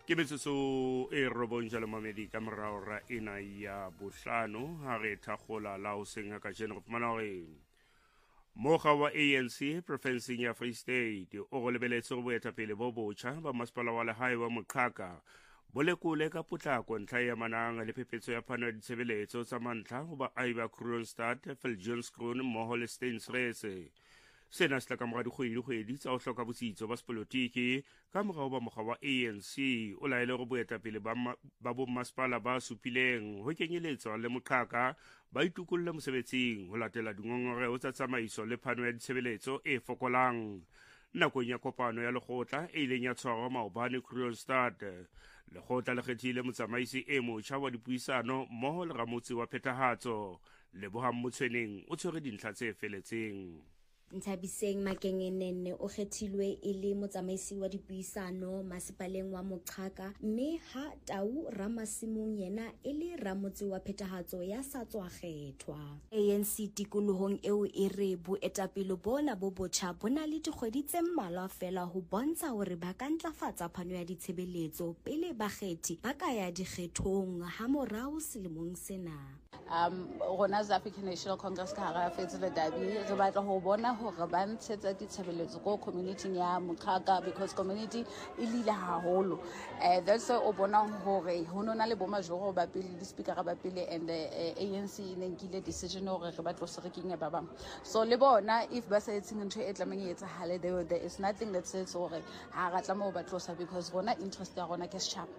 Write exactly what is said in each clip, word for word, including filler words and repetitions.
ke metsotso e robong jalo mamedi ka morao ra ena ya bohlano ha re thakgola la o senga ka jeno go fumana gore moga wa A N C profenseng ya Free State o go lebeletse go boetapele bo botjha ba masepala wa lehae wa Moqhaka bo lekole ka potlako ntlha ya mananga le phephetso ya phano ya ditshebeletso tsa mantlha go baahi ba Kroonstad, Viljoenskroon mmoho le Steynsrus. Sena se tla ka mora dikgwedi tsa go hloka botsitso ba sepolotiki ka morao ba mokga wa A N C o laele go boetapele ba bommasepala ba supileng ho kenyeletswa le Moqhaka ba itukolle mosebetsing ho latela dingongoreo tsa tsamaiso le phano ya ditshebeletso e fokolang. Nakong ya kopano ya lekgotla e ileng ya tshwarwa maobane Kroonstad, lekgotla le kgethile motsamaisi e motjha wa dipuisano mmoho le ramotse wa phethahatso Lebohang Motshweneng o tshwere dintlha tse feletseng. Nthabiseng Makengenene o kgethilwe e le motsamaisi wa dipuisano masepaleng wa Moqhaka, mme ha Tau Ramasimong yena e le ramotse wa phethahatso ya sa tswa kgethwa. A N C tikolohong eo e re boetapele bona bo botjha bona le dikgwedi tse mmalwa fela ho bontsha hore ba ka ntlafatsa phano ya ditshebeletso pele bakgethi ba ka ya dikgethong ha morao selemong sena. Um, rona za African National Congress ka hara Fetsile Dabi re batla ho bona hore ba ntshetsa ditshebeletso go community ya Moqhaka because community e lile haholo. Uh, that's why o bona hore ho nona le bo majoro ba pele di speaker ba pele and uh, A N C ne nkile decision hore re batlo se re kenya ba bang. So le bona if ba sa etseng ntho e tlameng e etsahale there there is nothing that says hore ha ra tlamo ba tlosa because rona interest ya rona ke sharp.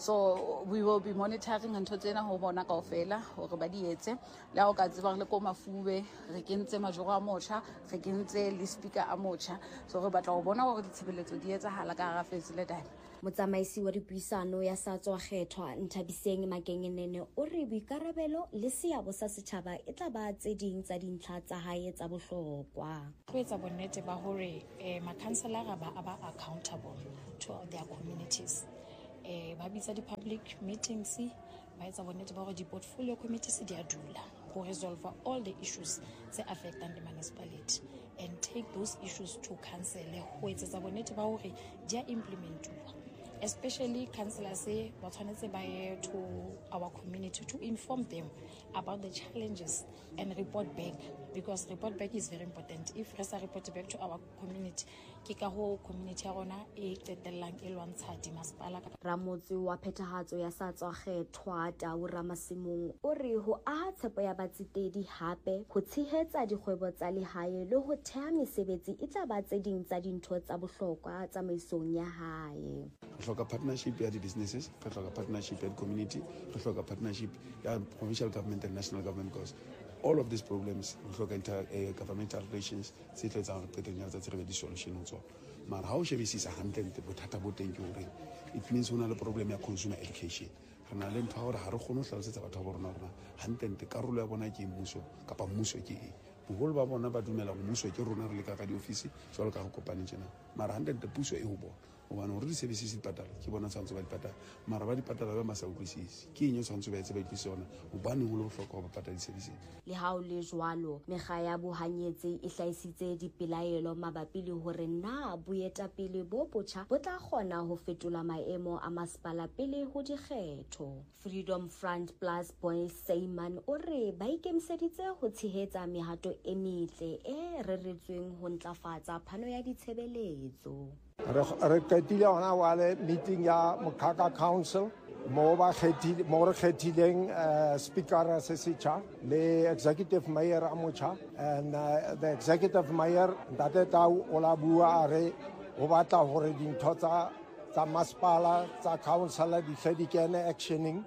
So we will be monitoring ntho tsena ho bona kaofela hore ba di etse la o ka tseba le ko mafube re kentse majoro a motsha re kentse le speaker a motsha so re batla go bona gore ditshebeletso di etsahala ka ga Fetsile Dabi. Motsamaisi wa dipuisano ya sa tswa kgethwa Nthabiseng Makengenene o re boikarabelo le seabo sa setjhaba e tla ba tse ding tsa dintlha tsa hae tsa bohlokwa. Go etsa bonnete ba hore eh, makhanselara ba aba accountable to their communities. Eh, ba bitsa di public meetings ba etsa bonnete ba hore di portfolio committees di a dula go resolve all the issues tse affecting the municipality and take those issues to council ho etsa bonnete ba hore di a implementwa, especially councillors ba tshwanetse ba ye to our community to inform them about the challenges and report back, because report back is very important. If we report back to our community ke ka ho community ya rona e qetellang e lwantsha di masepala. Ramotse wa phethahatso ya sa tswa kgethwa Tau Ramasimong o re ho aha tshepo ya batsitedi hape ho tshehetsa dikgwebo tsa lehae le ho theha mesebetsi e tla ba tse ding tsa dintho tsa bohlokwa tsamaisong ya hae. Re hloka partnership ya di-businesses, re hloka partnership ya di-community, re hloka partnership ya provincial government and national government, because all of these problems re hloka inter-governmental uh, relations tse tla etsang re qeteng ya tsa re be di-solution ho tsona. Mara ha o shebisisa hantle bothata bo teng ke hore it means hona le problem ya consumer education. Re na le ntho hore ha re kgone ho hlalosetsa batho ba rona rona hantle karolo ya bona ke mmuso kapa mmuso ke eng. Boholo ba bona ba dumela mmuso ke rona re le ka ga di-office jwalo ka go kopane tjena, mara hantle puso e ho bona hobane hore di-services di patala ke bona tshwanetse ba di patala, mara ba di patala ba masa utlwisisi ke eng tshwanetse ba etse ba itlwise yona hobane ho le bohlokwa ba patala di-services. Le ha o le jwalo mekga ya bohanyetsi e hlahisitse dipelaelo mabapi le hore na boetapele bo botjha bo tla kgona ho fetola maemo a masepala pele ho dikgetho. Freedom Front Plus Boy Seyman o re ba ikemiseditse ho tshehetsa mehato e metle e reretsweng ho ntlafatsa phano ya ditshebeletso. Re qetile hona wale meeting ya Moqhaka Council mo ba khethile mo re khethileng speaker se setjha le executive mayor a motjha, and uh, the executive mayor Ntate Tau o la bua a re o batla hore dintho tsa tsa masepala tsa council di hle di kene actioning,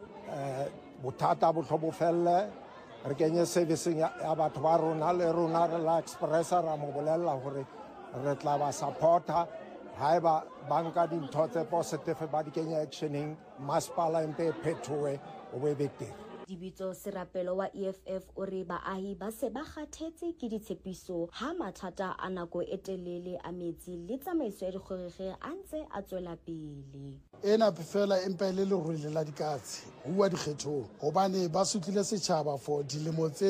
bothata bo hlobofelle re kenye servicing ya batho ba rona le rona re la expressa ra mo bolella hore re tla ba supporta haeba banka dintho tse positive ba di kenya actioning masepala empe phethoe o be betere. Dibitso serapelo wa E F F o re baahi ba se ba kgathetse ke ditshepiso ha mathata a nako e telele a metsi le tsamaiso ya dikgorege a ntse a tswela pele. Ena fela empa le le rwele la dikatse ho wa dikgethong hobane ba sutlile setjhaba for dilemo tse nne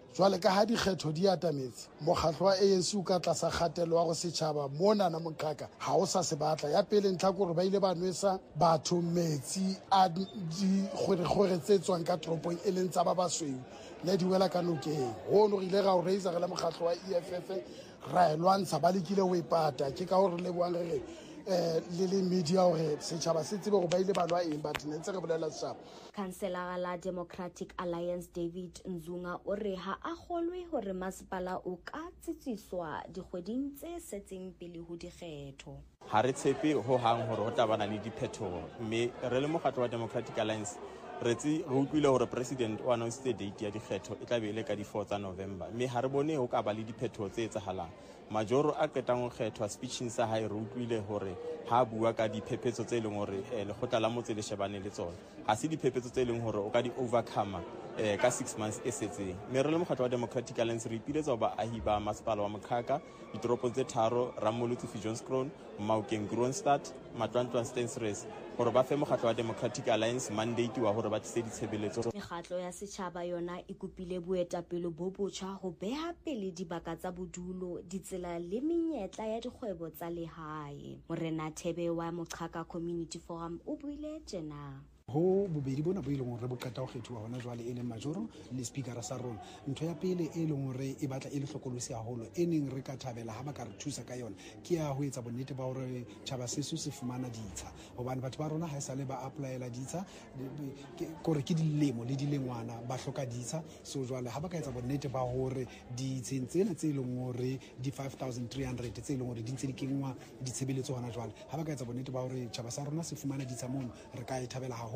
jwale ka ha dikgetho di atametse mokgatlo wa A N C o ka tlasa kgatelo wa go setšhaba mona na Moqhaka ha o sa se batla ya pele ntlha gore ba ile ba nwesa batho metsi a dikgwerekgwere tse tswang ka toropong e leng tsa ba basweu le di wela ka nokeng hono re ile ra o raisa re le mokgatlo wa E F F ra e lwantsha ba lekile ho ipata ke ka hore le boang re eh le le media hore setšhaba se tsebe gore ba ile ba lwa eng ba tnetse re bolela setšhaba. Councillor la Democratic Alliance David Nzunga o re ha a kgolwe hore masepala o ka tsitsiswa dikgweding tse setseng pele ho dikgetho. Ha re tshepe ho hang hore ho tabana le diphethoho mme re le mokgatlo wa Democratic Alliance re tsi re utlwile hore president o announced date ya dikgetho e tla be le ka di four tsa November mme ha re bone ho ka ba le diphethoho tse etsahalang. Majoro a qetang ho kgethwa speeching sa hae re utlwile hore ha bua ka diphephetso tse leng hore le khotla la motse le shebane le tsona ha se diphephetso tse leng hore o ka di overcome eh ka six months e setseng mme re le mokgatlo wa Democratic Alliance re ipiletsa ba ahi ba masepala wa Moqhaka ditoropong tse tharo Ramolotsi Viljoenskroon Maokeng Kroonstad Matlantlang Stensres gore ba fe mokgatlo wa Democratic Alliance mandate wa hore ba tse ditshebeletso. Mekgatlo ya setjhaba yona e kopile boetapele bo botjha ho beha pele dibaka tsa bodulo ditsela le menyetla ya dikgwebo tsa lehae. Morena Thebe wa Moqhaka Community Forum o buile tjena. Ho bobedi bona bo ileng re bo qeta ho kgethuwa hona jwale e leng Majoro le speaker sa rona ntho ya pele e leng hore e batla e le hlokolosi haholo e neng re ka thabela ha ba ka re thusa ka yona ke ya ho etsa bonnete ba hore tjhaba seso se fumana ditsha hobane batho ba rona ha esale ba applyela ditsha gore ke dilemo le dilengwana ba hloka ditsha so jwale ha ba ka etsa bonnete ba hore ditsheng tsena tse leng hore di five thousand three hundred tse leng hore di ntse di kengwa ditshebeletso hona jwale ha ba ka etsa bonnete ba hore tjhaba sa rona se fumana ditsha mono re ka e thabela haholo.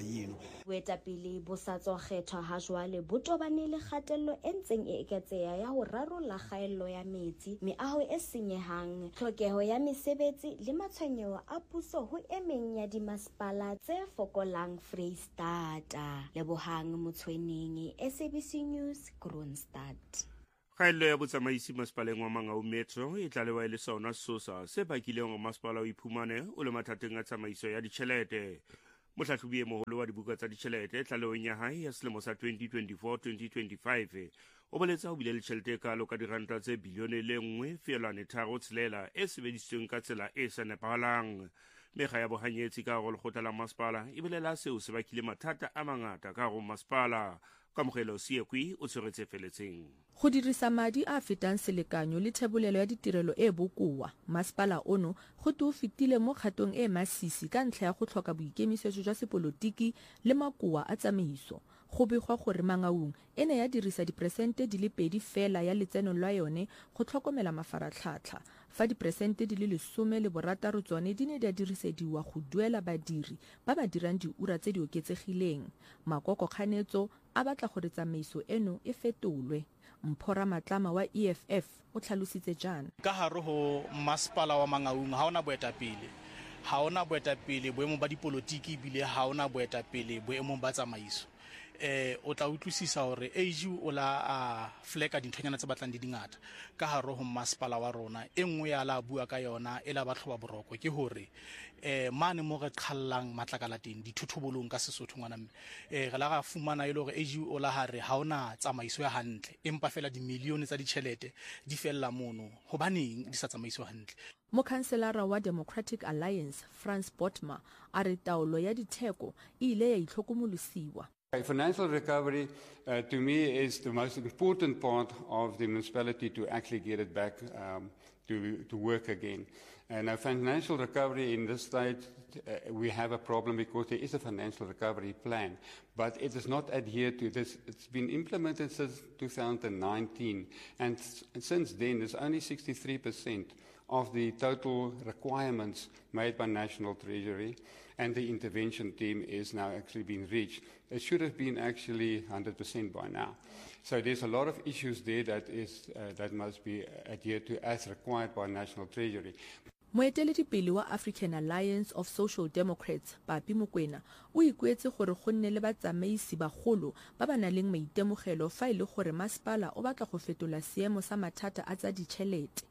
Boetapele bo sa tswa kgethwa ha jwale bo tobane le kgatello e ntseng e eketseha ya ho rarolla kgaello ya metsi meaho e senyehang tlhokeho ya mesebetsi le matshwenyeho a puso ho emeng ya dimasepala tse fokolang Freistata. Lebohang Motshweneng, S A B C News, Kroonstad. Kgaello ya botsamaisi masepaleng wa Mangaung Metro e tla lewa le sona sosa se bakileng hore masepala o iphumane o le mathateng a tsamaiso ya ditjhelete. Mohlahlobi e moholo wa dibuka tsa ditjhelete tlalehong ya hae ya selemo sa twenty twenty-four twenty twenty-five o boletsa ho bile le tjhelete e kalo ka diranta tse bilione le nngwe feelwane tharo tshelela e sebedisitsweng ka tsela e sa nepahalang. Mekga ya bohanyetsi ka hare ho lekgotla la masepala e bolela seo se bakile mathata a mangata ka hare ho masepala. Kamogelo Siekwi o tshwaretse feletseng. Go dirisa madi a fetang selekanyo le thebolelo ya ditirelo e bokoa masepala ono go te o fetile mo kgatong e masisi ka ntlha ya go tlhoka boikemisetso jwa sepolotiki le makoa a tsamaiso. Go begwa gore Mangaung e ne ya dirisa diperesente di le pedi fela ya letseno lwa yone go tlhokomela mafaratlhatlha fa diperesente di le lesome le borataro tsone di ne di a dirisediwa go duela badiri ba ba dirang diura tse di oketsegileng. Makoko Kganetso a batla gore tsamaiso eno e fetolwe. Mphora Matlama wa E F F o tlhalositse jana ka hare ho masepala wa Mangaung ha ona boetapele ha ona boetapele boemo ba dipolotiki bile ha ona boetapele boemo ba tsamaiso eh o tla utlwisisa hore A G o la a fleka dinthonyana tse batlang di dingata ka hare ho masepala wa rona e nngwe ya la bua ka yona e la batlhoba boroko ke hore eh mane mo re qhallang matlakala teng dithuthubolong ka Sesotho ngwana mme eh re la ga fumana ile hore A G o la hare ha ona tsamaiso ya hantle empa fela di milione tsa ditjhelete di fella mono hobaneng di sa tsamaiso hantle. Mokhanselara wa Democratic Alliance Frans Botma a re taolo ya ditheko e ile ya itlhokomolosiwa. Financial recovery, uh, to me, is the most important part of the municipality to actually get it back um, to, to work again. And our financial recovery in this state, uh, we have a problem because there is a financial recovery plan, but it is not adhered to this. It's been implemented since two thousand nineteen, and since then, there's only sixty-three percent of the total requirements made by National Treasury, and the intervention team is now actually being reached. It should have been actually one hundred percent by now. So there's a lot of issues there that is uh, that must be adhered to as required by National Treasury. Moeteledipele wa African Alliance of Social Democrats Papi Mokoena o ikuetse gore go nne le batsamaisi bagolo ba ba nang le maitemogelo fa ile gore masepala o batla go fetola seemo sa mathata a tsa ditšhelete.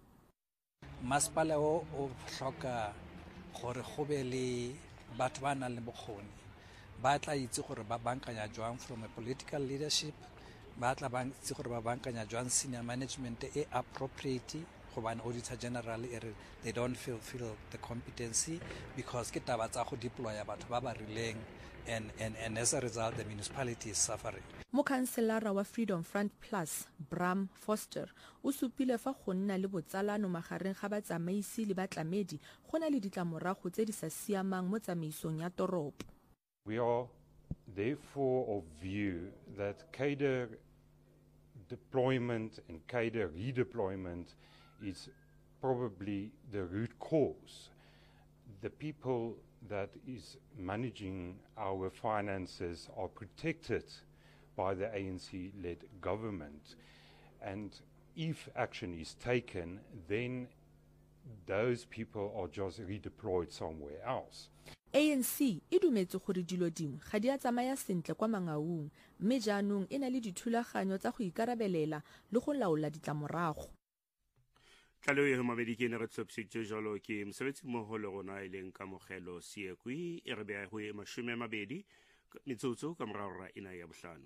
Masepala o o hloka gore go be le batho ba nang le bokgoni ba tla itse gore ba bankanya jwang from a political leadership ba tla ba itse gore ba bankanya jwang senior management e appropriate gobane auditor general e re they don't feel feel the competency because ke taba tsa go deploya batho ba ba rileng and, and, and as a result the municipality is suffering. Mokhanselara wa Freedom Front Plus Bram Foster o supile fa go nna le botsalano magareng ga batsamaisi le batlamedi go na le ditlamorago tse di sa siamang mo tsamaisong ya toropo. We are therefore of view that cadre deployment and cadre redeployment is probably the root cause. The people that is managing our finances are protected by the A N C-led government. And if action is taken, then those people are just redeployed somewhere else. A N C e dumetse gore dilo dingwe ga di a tsamaya sentle kwa Mangaung, mme jaanong e na le dithulaganyo tsa go ikarabelela le go laola ditlamorago. Tlalo ye mabedi ke ne re tlhopsitse jalo ke mosebetsi mmogo le rona e leng kamogelo Siekwi e re bea go e mashome mabedi metsotso ka morago ra ena ya bohlano.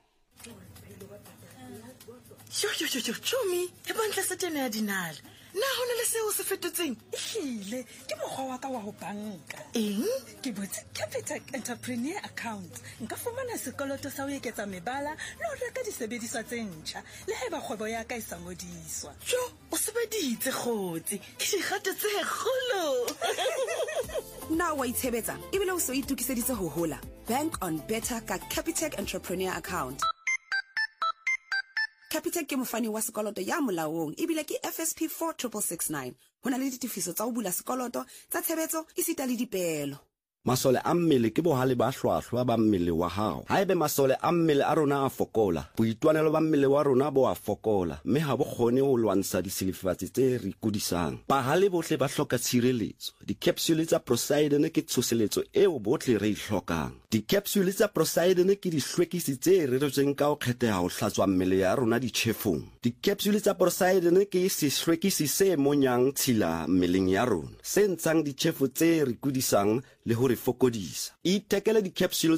Sho sho sho sho Chomi e bontle setene ya dinala na hona le seo se fetotseng ehlile ke mogwa wa ka wa go banka eng ke botse Capitec Entrepreneur Account nka fumana sekoloto sa ho eketsa mebala le ho reka disebediswa tse ntjha le haeba kgwebo ya ka e sa ngodiswa. Jo o sebeditse kgotsi ke dikgato tse kgolo na wa itshebetsa e bile o se itukiseditse ho hola bank on better ka Capitec Entrepreneur Account. Capitec ke mofani wa sekoloto ya molaong e bile ke F S P four six six nine. Hona le ditifiso tsa ho bula sekoloto tsa tshebetso e sita le dipelo. Masole a mmele ke bohale ba hlwahlwa ba mmele wa hao. Haebe masole a mmele a rona a fokola, boitwanelo ba mmele wa rona bo a fokola, mme ha bo kgone ho lwantsha disilifatsi tse re kudisang. Bahale bohle ba hloka tshireletso. Di-capsule tsa Poseidon ke tshoseletso eo bohle re hlokang. Di-capsule tsa Poseidon ke dihlwekisi tse reretsweng ka ho kgetheha ho hlatswa mmele ya rona ditjhefong. Di-capsule tsa Poseidon ke sehlwekisi se monyang tshila mmeleng ya rona, se ntshang ditjhefo tse re kudisang le ho re fokodisa. Itekele di-capsule